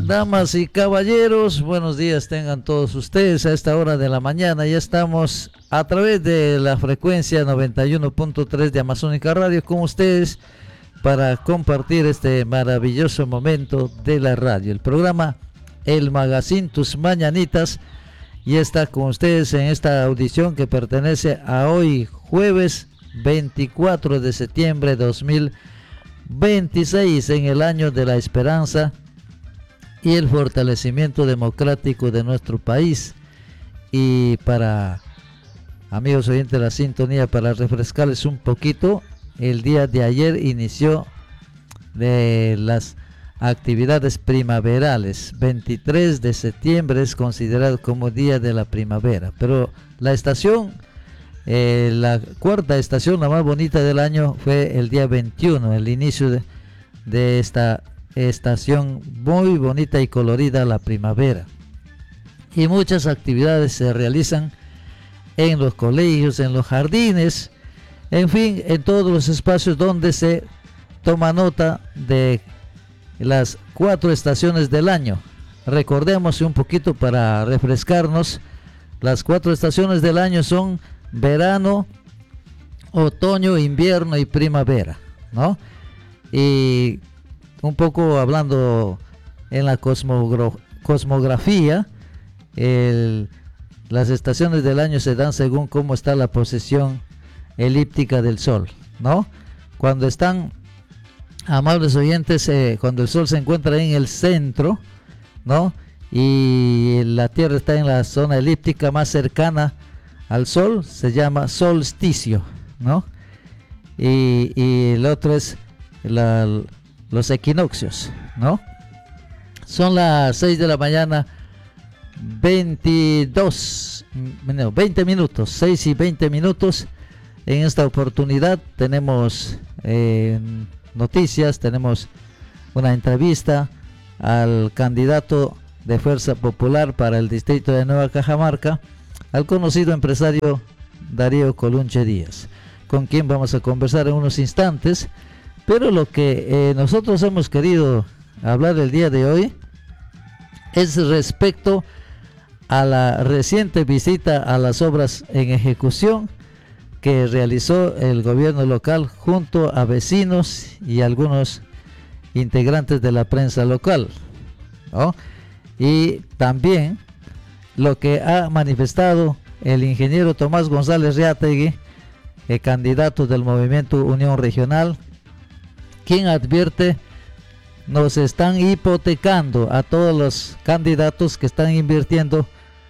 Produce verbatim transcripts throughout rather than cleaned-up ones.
Damas y caballeros, buenos días tengan todos ustedes a esta hora de la mañana. Ya estamos a través de la frecuencia noventa y uno punto tres de Amazónica Radio con ustedes para compartir este maravilloso momento de la radio. El programa El Magazine Tus Mañanitas y está con ustedes en esta audición que pertenece a hoy jueves veinticuatro de septiembre de dos mil veintiséis, en el año de la esperanza y el fortalecimiento democrático de nuestro país. Y para amigos oyentes de la sintonía, para refrescarles un poquito, el día de ayer inició de las actividades primaverales. veintitrés de septiembre es considerado como día de la primavera, pero la estación, eh, la cuarta estación, la más bonita del año, fue el día veintiuno, el inicio de, de esta estación muy bonita y colorida, la primavera. Y muchas actividades se realizan en los colegios, en los jardines, en fin, en todos los espacios donde se toma nota de las cuatro estaciones del año. Recordemos un poquito para refrescarnos. Las cuatro estaciones del año son verano, otoño, invierno y primavera, ¿no? Y un poco hablando en la cosmogra- cosmografía, el, las estaciones del año se dan según cómo está la posición elíptica del Sol, ¿no? Cuando están, amables oyentes, eh, cuando el Sol se encuentra en el centro, ¿no? Y la Tierra está en la zona elíptica más cercana al Sol, se llama solsticio, ¿no? Y, y el otro es la, los equinoccios, ¿no? Son las seis de la mañana, veintidós, no, veinte minutos, seis y veinte minutos. En esta oportunidad tenemos eh, noticias, tenemos una entrevista al candidato de Fuerza Popular para el distrito de Nueva Cajamarca, al conocido empresario Darío Colunche Díaz, con quien vamos a conversar en unos instantes. Pero lo que eh, nosotros hemos querido hablar el día de hoy es respecto a la reciente visita a las obras en ejecución que realizó el gobierno local junto a vecinos y algunos integrantes de la prensa local, ¿no? Y también lo que ha manifestado el ingeniero Tomás González Reategui, el candidato del movimiento Unión Regional, quien advierte: nos están hipotecando a todos los candidatos que están invirtiendo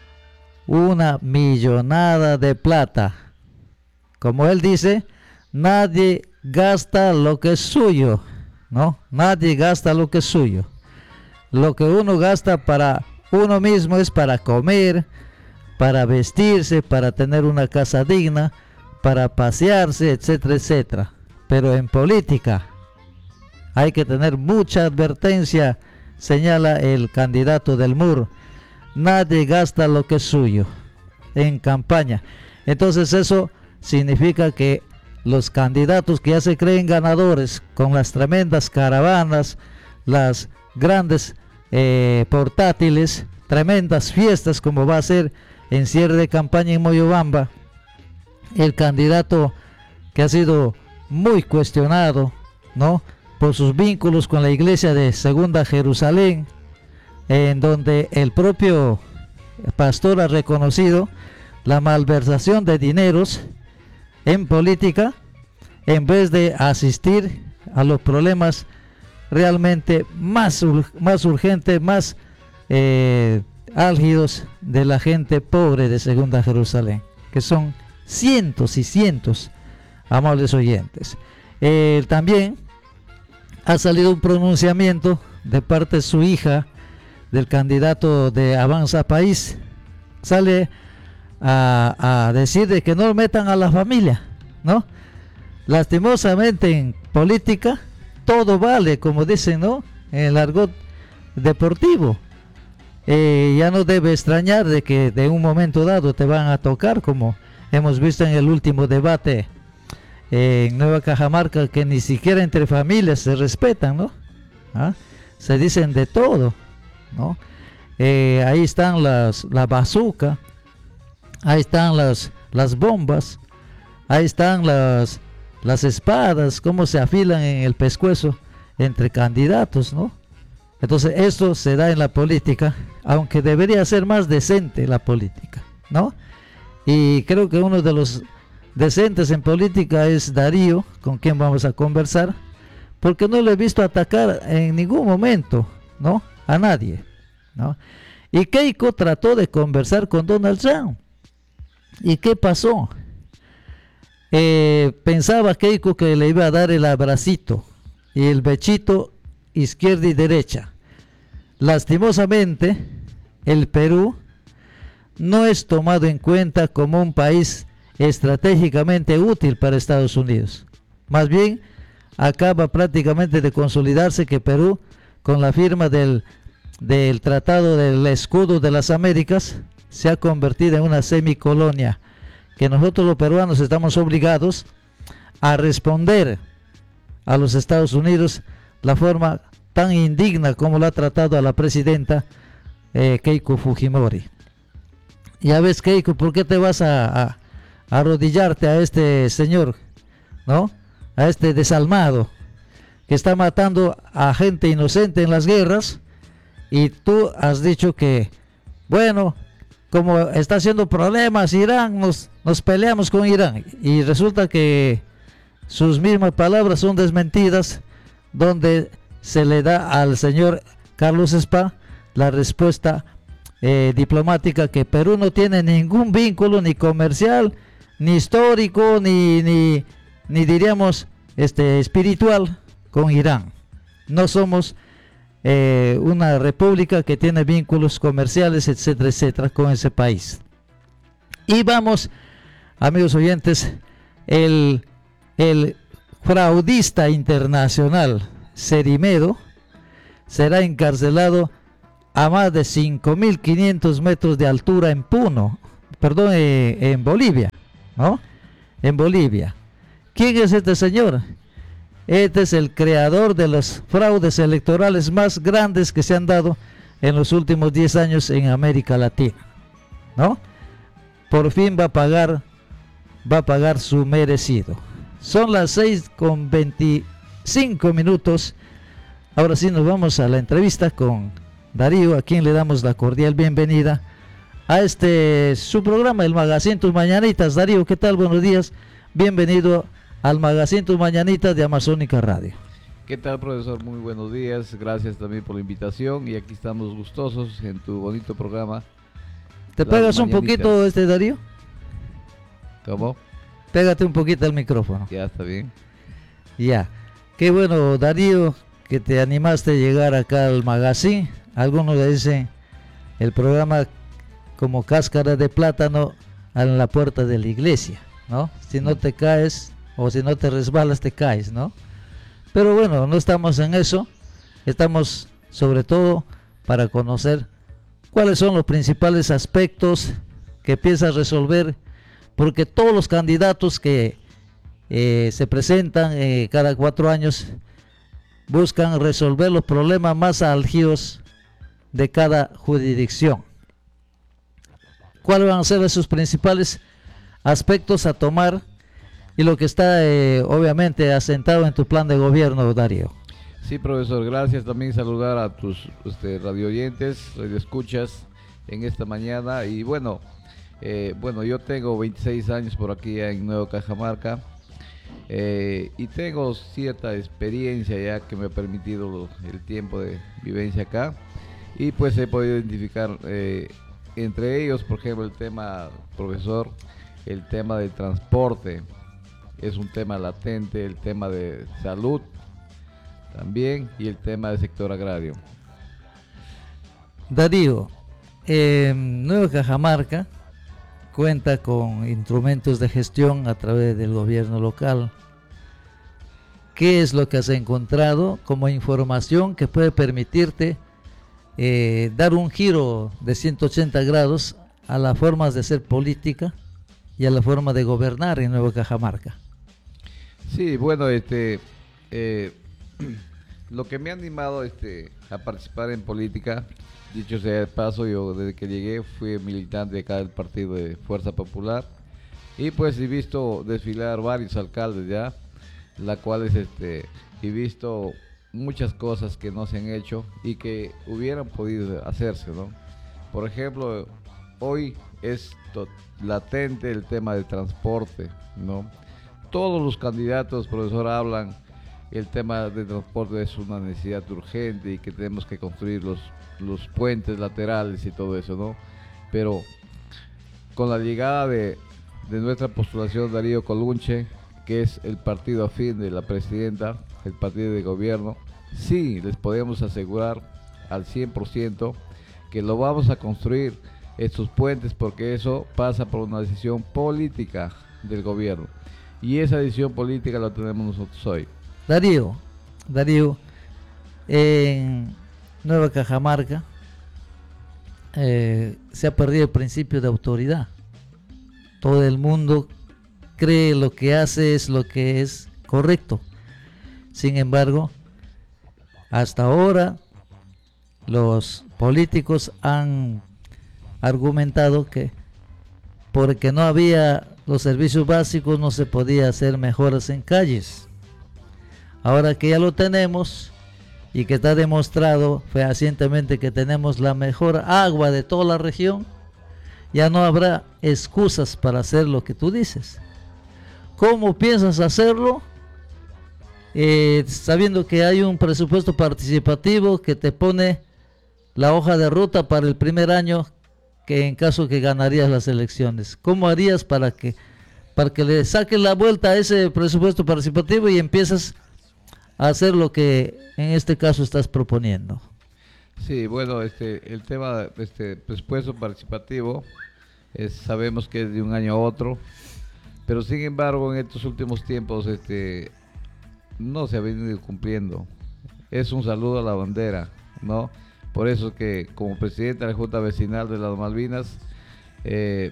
una millonada de plata. Como él dice, nadie gasta lo que es suyo, ¿no? Nadie gasta lo que es suyo. Lo que uno gasta para uno mismo es para comer, para vestirse, para tener una casa digna, para pasearse, etcétera, etcétera. Pero en política hay que tener mucha advertencia, señala el candidato del M U R. Nadie gasta lo que es suyo en campaña. Entonces eso significa que los candidatos que ya se creen ganadores con las tremendas caravanas, las grandes eh, portátiles, tremendas fiestas como va a ser en cierre de campaña en Moyobamba, el candidato que ha sido muy cuestionado, ¿no?, por sus vínculos con la iglesia de Segunda Jerusalén, en donde el propio pastor ha reconocido la malversación de dineros en política, en vez de asistir a los problemas realmente más, ur- más urgentes, más eh, álgidos de la gente pobre de Segunda Jerusalén, que son cientos y cientos, amables oyentes. Eh, también ha salido un pronunciamiento de parte de su hija, del candidato de Avanza País. Sale a, a decir de que no metan a la familia, ¿no? Lastimosamente en política todo vale, como dicen, ¿no?, en el argot deportivo. Eh, ya no debe extrañar de que de un momento dado te van a tocar, como hemos visto en el último debate eh, en Nueva Cajamarca, que ni siquiera entre familias se respetan, ¿no? ¿Ah? Se dicen de todo, ¿no? Eh, ahí están las, la bazooka, ahí están las, las bombas, ahí están las, las espadas, cómo se afilan en el pescuezo entre candidatos, ¿no? Entonces esto se da en la política, aunque debería ser más decente la política, ¿no? Y creo que uno de los decentes en política es Darío, con quien vamos a conversar, porque no lo he visto atacar en ningún momento, ¿no? A nadie, ¿no? Y Keiko trató de conversar con Donald Trump. ¿Y qué pasó? Eh, pensaba Keiko que le iba a dar el abracito y el bechito izquierda y derecha. Lastimosamente, el Perú no es tomado en cuenta como un país estratégicamente útil para Estados Unidos. Más bien, acaba prácticamente de consolidarse que Perú, con la firma del, del Tratado del Escudo de las Américas, se ha convertido en una semicolonia, que nosotros los peruanos estamos obligados a responder a los Estados Unidos la forma tan indigna como lo ha tratado a la presidenta eh, Keiko Fujimori. Ya ves, Keiko, ¿por qué te vas a, a, a arrodillarte a este señor, ¿no? A este desalmado que está matando a gente inocente en las guerras, y tú has dicho que, bueno, como está haciendo problemas Irán, nos, nos peleamos con Irán, y resulta que sus mismas palabras son desmentidas, donde se le da al señor Carlos Spa la respuesta eh, diplomática que Perú no tiene ningún vínculo ni comercial, ni histórico, ni, ni, ni diríamos este, espiritual con Irán. No somos eh, una república que tiene vínculos comerciales, etcétera, etcétera, con ese país. Y vamos, amigos oyentes, el, el fraudista internacional Cerimedo será encarcelado a más de cinco mil quinientos metros de altura en Puno, perdón, eh, en Bolivia, ¿no? En Bolivia. ¿Quién es este señor? Este es el creador de los fraudes electorales más grandes que se han dado en los últimos diez años en América Latina, ¿no? Por fin va a pagar, va a pagar su merecido. Son las seis con veinticinco minutos. Ahora sí nos vamos a la entrevista con Darío, a quien le damos la cordial bienvenida a este su programa, el Magazine Tus Mañanitas. Darío, ¿qué tal? Buenos días. Bienvenido al Magazine Tus Mañanitas de Amazónica Radio. ¿Qué tal, profesor? Muy buenos días. Gracias también por la invitación, y aquí estamos gustosos en tu bonito programa. ¿Te pegas un poquito, este Darío? ¿Cómo? Pégate un poquito al micrófono. Ya, está bien. Ya. Qué bueno, Darío, que te animaste a llegar acá al magazine. Algunos le dicen el programa como cáscara de plátano en la puerta de la iglesia, ¿no? Si no te caes o si no te resbalas, te caes, ¿no? Pero bueno, no estamos en eso. Estamos sobre todo para conocer cuáles son los principales aspectos que piensas resolver, porque todos los candidatos que eh, se presentan eh, cada cuatro años buscan resolver los problemas más álgidos de cada jurisdicción. ¿Cuáles van a ser esos principales aspectos a tomar y lo que está eh, obviamente asentado en tu plan de gobierno, Darío? Sí, profesor, gracias. También saludar a tus este, radio oyentes, radio escuchas en esta mañana. Y bueno, eh, bueno, yo tengo veintiséis años por aquí en Nueva Cajamarca. Eh, y tengo cierta experiencia ya que me ha permitido lo, el tiempo de vivencia acá, y pues he podido identificar eh, entre ellos, por ejemplo, el tema, profesor, el tema del transporte es un tema latente, el tema de salud también, y el tema del sector agrario. Darío, eh, Nueva Cajamarca cuenta con instrumentos de gestión a través del gobierno local. ¿Qué es lo que has encontrado como información que puede permitirte eh, dar un giro de ciento ochenta grados a las formas de hacer política y a la forma de gobernar en Nueva Cajamarca? Sí, bueno, este, eh, lo que me ha animado este, a participar en política, dicho sea de paso, yo desde que llegué fui militante acá del partido de Fuerza Popular y pues he visto desfilar varios alcaldes ya, la cuales este, he visto muchas cosas que no se han hecho y que hubieran podido hacerse, ¿no? Por ejemplo, hoy es latente el tema del transporte, ¿no? Todos los candidatos, profesor, hablan el tema del transporte es una necesidad urgente y que tenemos que construir los, los puentes laterales y todo eso, ¿no? Pero con la llegada de, de nuestra postulación Darío Colunche, que es el partido afín de la presidenta, el partido de gobierno, sí les podemos asegurar al cien por ciento que lo vamos a construir estos puentes, porque eso pasa por una decisión política del gobierno y esa decisión política la tenemos nosotros hoy. Darío, Darío, en Nueva Cajamarca eh, se ha perdido el principio de autoridad. Todo el mundo cree lo que hace es lo que es correcto. Sin embargo, hasta ahora los políticos han argumentado que porque no había los servicios básicos no se podía hacer mejoras en calles. Ahora que ya lo tenemos y que está demostrado fehacientemente que tenemos la mejor agua de toda la región, ya no habrá excusas para hacer lo que tú dices. ¿Cómo piensas hacerlo? Eh, sabiendo que hay un presupuesto participativo que te pone la hoja de ruta para el primer año que en caso que ganarías las elecciones. ¿Cómo harías para que, para que le saques la vuelta a ese presupuesto participativo y empiezas a hacer lo que en este caso estás proponiendo? Sí, bueno, este, el tema este presupuesto participativo es, sabemos que es de un año a otro, pero sin embargo en estos últimos tiempos este no se ha venido cumpliendo. Es un saludo a la bandera, ¿no? Por eso que como presidente de la Junta Vecinal de las Malvinas, eh,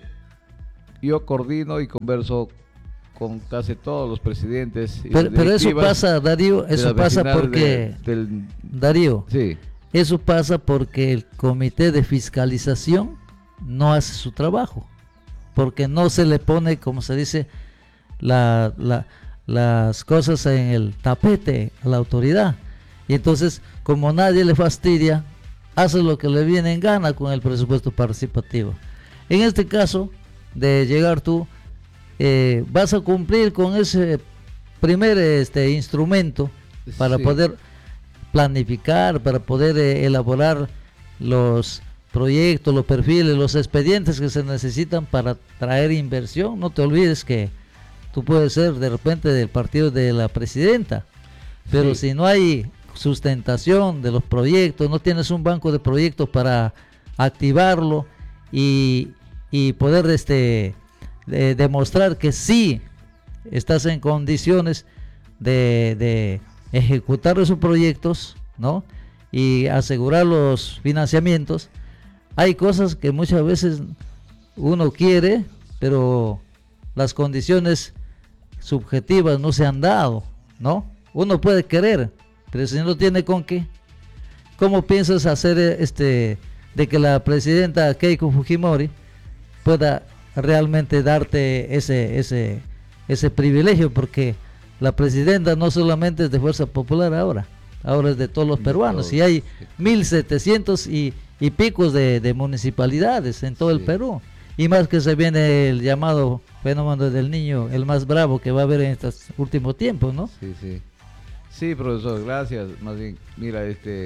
yo coordino y converso con casi todos los presidentes. Y pero, pero eso pasa, Darío, eso pasa porque, de, del, Darío, sí. Eso pasa porque el comité de fiscalización no hace su trabajo, porque no se le pone, como se dice, la, la, las cosas en el tapete a la autoridad. Y entonces, como nadie le fastidia, hace lo que le viene en gana con el presupuesto participativo. En este caso, de llegar tú, eh, vas a cumplir con ese primer este instrumento para sí. poder planificar, para poder eh, elaborar los proyectos, los perfiles, los expedientes que se necesitan para traer inversión. No te olvides que tú puedes ser de repente del partido de la presidenta, pero sí. si no hay sustentación de los proyectos, no tienes un banco de proyectos para activarlo y, y poder este de, demostrar que sí estás en condiciones de, de ejecutar esos proyectos, ¿no? Y asegurar los financiamientos. Hay cosas que muchas veces uno quiere, pero las condiciones subjetivas no se han dado, ¿no? Uno puede querer, pero si no tiene con qué. ¿Cómo piensas hacer este de que la presidenta Keiko Fujimori pueda realmente darte ese ese ese privilegio? Porque la presidenta no solamente es de Fuerza Popular ahora, ahora es de todos los peruanos, y hay mil setecientos y, y picos de, de municipalidades en todo sí. el Perú, y más que se viene el llamado fenómeno del niño, el más bravo que va a haber en estos últimos tiempos, ¿no? Sí, sí. Sí, profesor, gracias. Más bien, mira, este,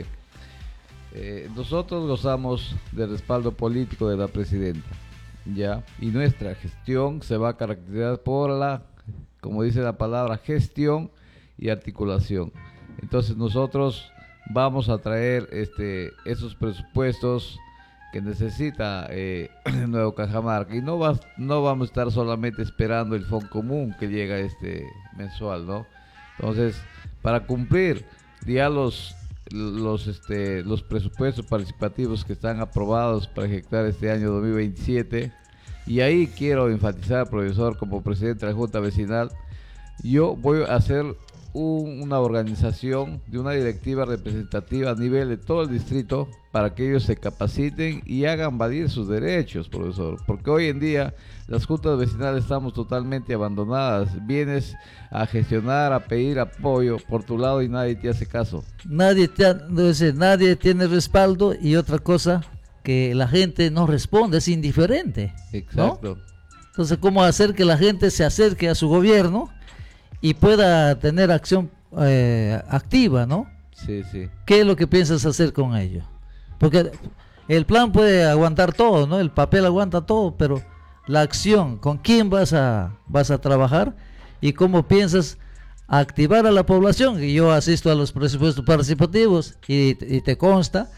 eh, nosotros gozamos del respaldo político de la presidenta, ya, y nuestra gestión se va a caracterizar por la, como dice la palabra, gestión y articulación. Entonces nosotros vamos a traer este, esos presupuestos que necesita eh, Nuevo Cajamarca, y no va, no vamos a estar solamente esperando el fondo común que llega este mensual, ¿no? Entonces, para cumplir ya los los este los presupuestos participativos que están aprobados para ejecutar este año dos mil veintisiete, y ahí quiero enfatizar, profesor, como presidente de la Junta Vecinal, yo voy a hacer un- una organización, de una directiva representativa a nivel de todo el distrito para que ellos se capaciten y hagan valer sus derechos, profesor. Porque hoy en día las juntas vecinales estamos totalmente abandonadas. Vienes a gestionar, a pedir apoyo por tu lado y nadie te hace caso. Nadie, te, ha- no sé, nadie tiene respaldo, y otra cosa, que la gente no responde, es indiferente. ¿no? Exacto. Entonces, ¿cómo hacer que la gente se acerque a su gobierno y pueda tener acción eh, activa, ¿no? Sí, sí. ¿Qué es lo que piensas hacer con ello? Porque el plan puede aguantar todo, ¿no? El papel aguanta todo, pero la acción, ¿con quién vas a, vas a trabajar y cómo piensas activar a la población? Y yo asisto a los presupuestos participativos y, y te consta,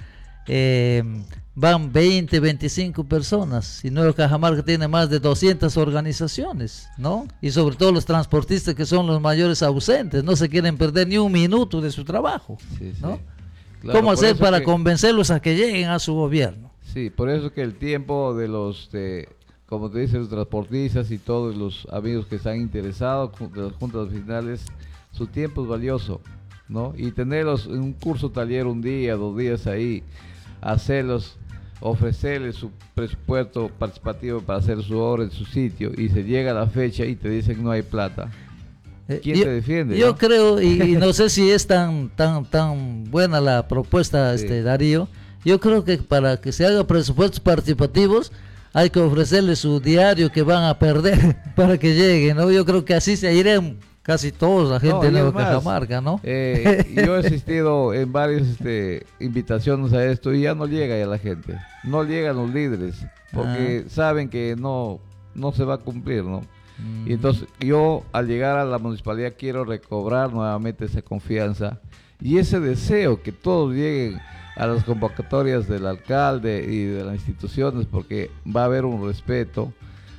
eh, van veinte, veinticinco personas, y Nueva Cajamarca tiene más de doscientas organizaciones, ¿no? Y sobre todo los transportistas, que son los mayores ausentes, no se quieren perder ni un minuto de su trabajo, Sí, sí. ¿no? Claro, ¿Cómo por hacer eso para que- convencerlos a que lleguen a su gobierno? Sí, por eso que el tiempo de los, de, como te dicen, los transportistas y todos los amigos que están interesados ju- de las juntas vecinales, su tiempo es valioso, ¿no? Y tenerlos en un curso taller un día, dos días ahí, hacerlos, ofrecerles su presupuesto participativo para hacer su obra en su sitio, y se llega a la fecha y te dicen no hay plata. Eh, ¿Quién yo, te defiende, Yo no? creo, y, y no sé si es tan tan tan buena la propuesta, Sí. este Darío. Yo creo que para que se haga presupuestos participativos hay que ofrecerles su diario que van a perder para que lleguen, ¿no? Yo creo que así se irán casi todos, la gente No, de y Nueva es más, Cajamarca, ¿no? Eh, yo he asistido en varias este, invitaciones a esto y ya no llega ya la gente, no llegan los líderes, porque Ah. saben que no, no se va a cumplir, ¿no? Mm. Y entonces yo, al llegar a la municipalidad, quiero recobrar nuevamente esa confianza y ese deseo que todos lleguen a las convocatorias del alcalde y de las instituciones, porque va a haber un respeto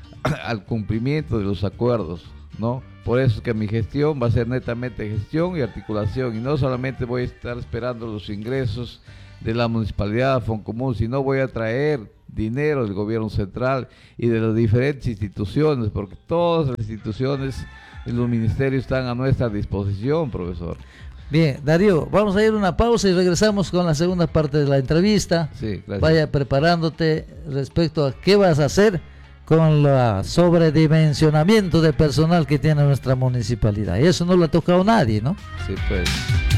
al cumplimiento de los acuerdos, ¿no? Por eso es que mi gestión va a ser netamente gestión y articulación, y no solamente voy a estar esperando los ingresos de la municipalidad, Foncomún, sino voy a traer dinero del gobierno central y de las diferentes instituciones, porque todas las instituciones y los ministerios están a nuestra disposición, profesor. Bien, Darío, vamos a ir a una pausa y regresamos con la segunda parte de la entrevista. Sí, gracias. Vaya preparándote respecto a qué vas a hacer con el sobredimensionamiento de personal que tiene nuestra municipalidad. Y eso no lo ha tocado nadie, ¿no? Sí, pues.